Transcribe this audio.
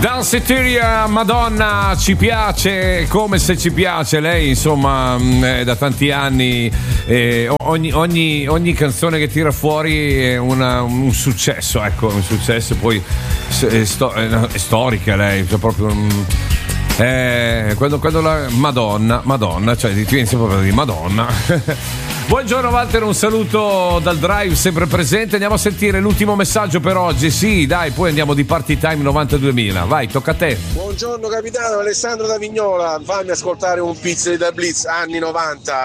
Danceteria, Madonna, ci piace come se ci piace. Lei insomma da tanti anni ogni canzone che tira fuori è un successo, ecco, un successo. Poi è storica lei, cioè proprio quando la Madonna, cioè ti viene sempre proprio di Madonna. Buongiorno Walter, un saluto dal drive sempre presente. Andiamo a sentire l'ultimo messaggio per oggi. Sì, dai, poi andiamo di Party Time 92.000. Vai, tocca a te. Buongiorno capitano, Alessandro da Vignola. Fammi ascoltare un pizzo da Blitz anni 90.